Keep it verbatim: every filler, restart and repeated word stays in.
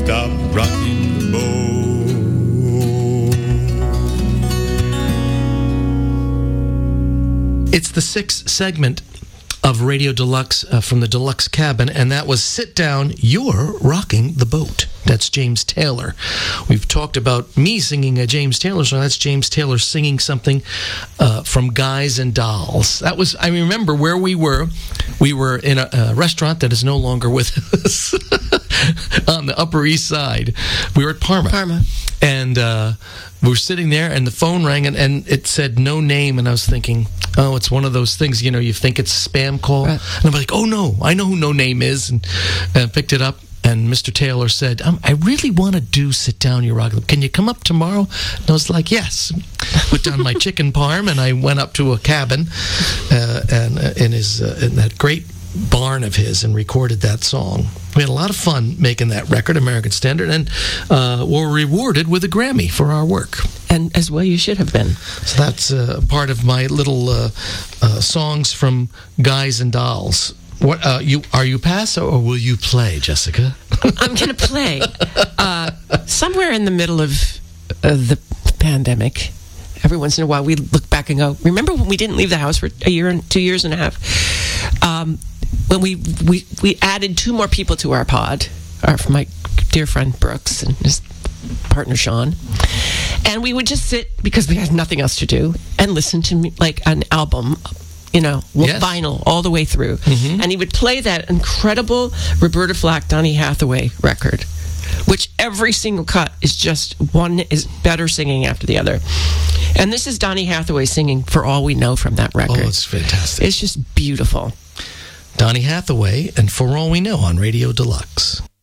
stop rocking the boat. It's the sixth segment of Radio Deluxe uh, from the Deluxe Cabin, and that was Sit Down, You're Rocking the Boat. That's James Taylor. We've talked about me singing a James Taylor song. That's James Taylor singing something uh, from Guys and Dolls. That was, I remember where we were. We were in a, a restaurant that is no longer with us on the Upper East Side. We were at Parma. Parma. And uh, we were sitting there, and the phone rang, and, and it said no name, and I was thinking, oh, it's one of those things, you know, you think it's a spam call. Right. And I'm like, oh, no, I know who No Name is, and uh, picked it up. And Mister Taylor said, um, I really want to do Sit Down, You Rock. Can you come up tomorrow? And I was like, yes. Put down my chicken parm, and I went up to a cabin uh, and uh, in his uh, in that great barn of his and recorded that song. We had a lot of fun making that record, American Standard, and uh, were rewarded with a Grammy for our work. And as well you should have been. So that's uh, part of my little uh, uh, songs from Guys and Dolls. What uh, you are you pass or will you play, Jessica? I'm going to play uh, somewhere in the middle of uh, the pandemic. Every once in a while, we look back and go, "Remember when we didn't leave the house for a year and two years and a half? Um, when we, we we added two more people to our pod, our my dear friend Brooks and his partner Sean, and we would just sit because we had nothing else to do and listen to me, like an album." You know, yes. Vinyl all the way through. Mm-hmm. And he would play that incredible Roberta Flack, Donny Hathaway record, which every single cut is just one is better singing after the other. And this is Donny Hathaway singing For All We Know from that record. Oh, it's fantastic. It's just beautiful. Donny Hathaway and For All We Know on Radio Deluxe.